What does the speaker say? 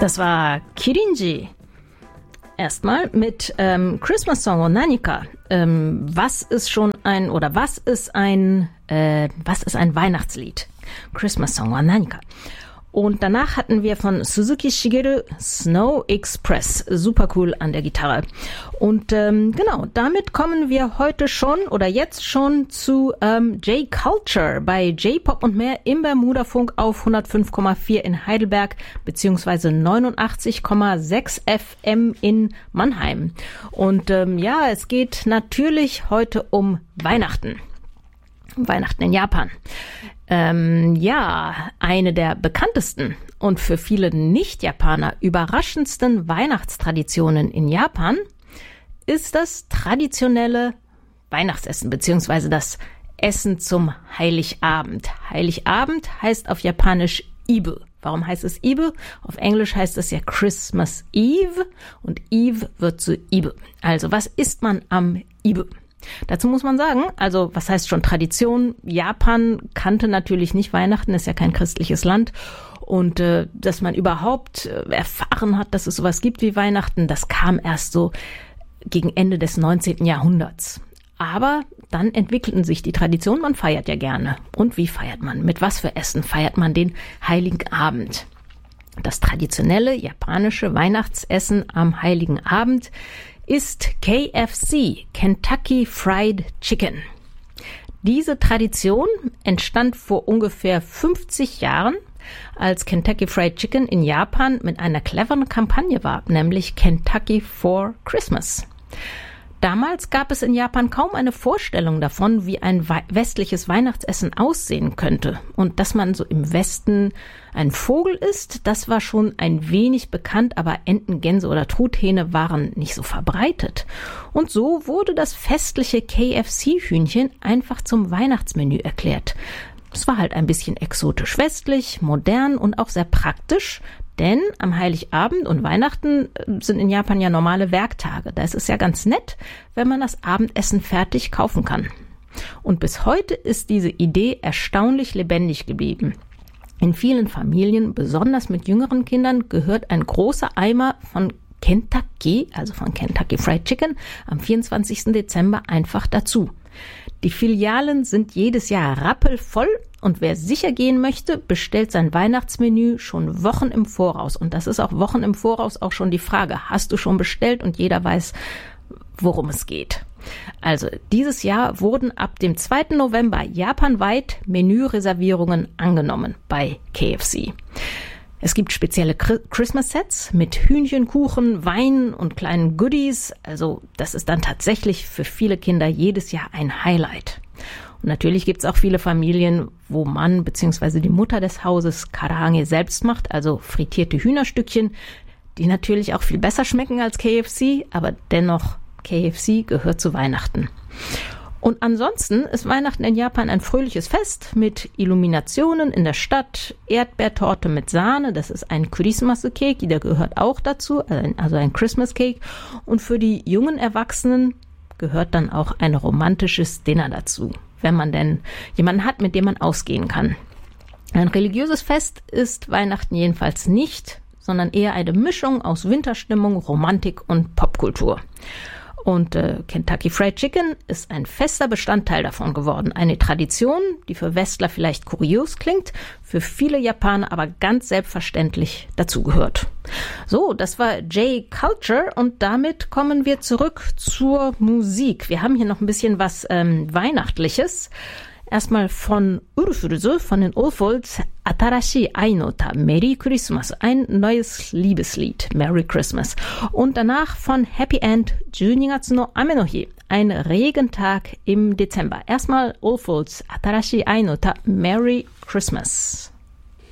Das war Kirinji. Erstmal mit Christmas Song und Nanika. Was ist ein Weihnachtslied? Christmas Song und Nanika. Und danach hatten wir von Suzuki Shigeru Snow Express. Super cool an der Gitarre. Und genau, damit kommen wir jetzt schon zu J-Culture bei J-Pop und mehr im Bermuda-Funk auf 105,4 in Heidelberg beziehungsweise 89,6 FM in Mannheim. Und es geht natürlich heute um Weihnachten. Weihnachten in Japan. Eine der bekanntesten und für viele Nicht-Japaner überraschendsten Weihnachtstraditionen in Japan ist das traditionelle Weihnachtsessen bzw. das Essen zum Heiligabend. Heiligabend heißt auf Japanisch Ibe. Warum heißt es Ibe? Auf Englisch heißt es ja Christmas Eve und Eve wird zu Ibe. Also was isst man am Ibe? Dazu muss man sagen, also was heißt schon Tradition? Japan kannte natürlich nicht Weihnachten, ist ja kein christliches Land. Und dass man überhaupt erfahren hat, dass es sowas gibt wie Weihnachten, das kam erst so gegen Ende des 19. Jahrhunderts. Aber dann entwickelten sich die Traditionen, man feiert ja gerne. Und wie feiert man? Mit was für Essen feiert man den Heiligen Abend? Das traditionelle japanische Weihnachtsessen am Heiligen Abend ist KFC, Kentucky Fried Chicken. Diese Tradition entstand vor ungefähr 50 Jahren, als Kentucky Fried Chicken in Japan mit einer cleveren Kampagne war, nämlich Kentucky for Christmas. Damals gab es in Japan kaum eine Vorstellung davon, wie ein westliches Weihnachtsessen aussehen könnte. Und dass man so im Westen ein Vogel isst, das war schon ein wenig bekannt, aber Enten, Gänse oder Truthähne waren nicht so verbreitet. Und so wurde das festliche KFC-Hühnchen einfach zum Weihnachtsmenü erklärt. Es war halt ein bisschen exotisch westlich, modern und auch sehr praktisch, denn am Heiligabend und Weihnachten sind in Japan ja normale Werktage. Da ist es ja ganz nett, wenn man das Abendessen fertig kaufen kann. Und bis heute ist diese Idee erstaunlich lebendig geblieben. In vielen Familien, besonders mit jüngeren Kindern, gehört ein großer Eimer von Kentucky, also von Kentucky Fried Chicken, am 24. Dezember einfach dazu. Die Filialen sind jedes Jahr rappelvoll und wer sicher gehen möchte, bestellt sein Weihnachtsmenü schon Wochen im Voraus. Und das ist auch Wochen im Voraus auch schon die Frage, hast du schon bestellt? Und jeder weiß, worum es geht. Also dieses Jahr wurden ab dem 2. November japanweit Menüreservierungen angenommen bei KFC. Es gibt spezielle Christmas-Sets mit Hühnchenkuchen, Wein und kleinen Goodies. Also das ist dann tatsächlich für viele Kinder jedes Jahr ein Highlight. Und natürlich gibt es auch viele Familien, wo Mann bzw. die Mutter des Hauses Karaage selbst macht, also frittierte Hühnerstückchen, die natürlich auch viel besser schmecken als KFC, aber dennoch KFC gehört zu Weihnachten. Und ansonsten ist Weihnachten in Japan ein fröhliches Fest mit Illuminationen in der Stadt, Erdbeertorte mit Sahne, das ist ein Christmas-Cake, der gehört auch dazu, also ein Christmas-Cake. Und für die jungen Erwachsenen gehört dann auch ein romantisches Dinner dazu, wenn man denn jemanden hat, mit dem man ausgehen kann. Ein religiöses Fest ist Weihnachten jedenfalls nicht, sondern eher eine Mischung aus Winterstimmung, Romantik und Popkultur. Und Kentucky Fried Chicken ist ein fester Bestandteil davon geworden. Eine Tradition, die für Westler vielleicht kurios klingt, für viele Japaner aber ganz selbstverständlich dazugehört. So, das war J-Culture und damit kommen wir zurück zur Musik. Wir haben hier noch ein bisschen was Weihnachtliches. Erstmal von Urufuruse, von den Oldfolds, Atarashii Ai no Uta, Merry Christmas, ein neues Liebeslied, Merry Christmas. Und danach von Happy End, 12月の雨の日, ein Regentag im Dezember. Erstmal Oldfolds, Atarashii Ai no Uta, Merry Christmas.